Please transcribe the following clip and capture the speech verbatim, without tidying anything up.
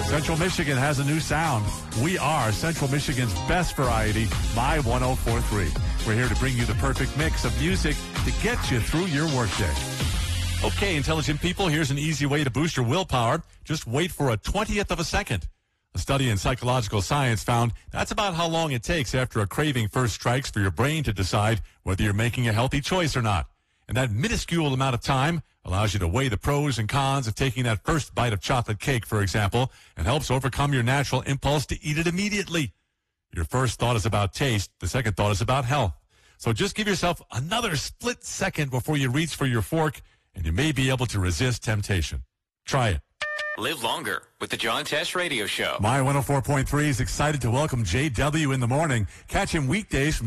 Central Michigan has a new sound. We are Central Michigan's best variety, My one oh four point three. We're here to bring you the perfect mix of music to get you through your workday. Okay, intelligent people, here's an easy way to boost your willpower. Just wait for a twentieth of a second. A study in psychological science found that's about how long it takes after a craving first strikes for your brain to decide whether you're making a healthy choice or not. And that minuscule amount of time allows you to weigh the pros and cons of taking that first bite of chocolate cake, for example, and helps overcome your natural impulse to eat it immediately. Your first thought is about taste. The second thought is about health. So just give yourself another split second before you reach for your fork, and you may be able to resist temptation. Try it. Live longer with the John Tesh Radio Show. My one oh four point three is excited to welcome J W in the morning. Catch him weekdays from